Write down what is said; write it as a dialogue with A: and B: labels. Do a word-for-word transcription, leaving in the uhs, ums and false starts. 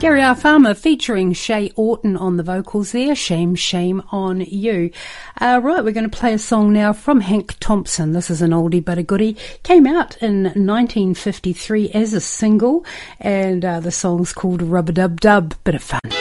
A: Gary R. Farmer featuring Shay Orton on the vocals there. Shame, shame on you. Uh, right, we're going to play a song now from Hank Thompson. This is an oldie but a goodie. Came out in nineteen fifty-three as a single, and uh, the song's called Rub-a-Dub-Dub. Bit of fun.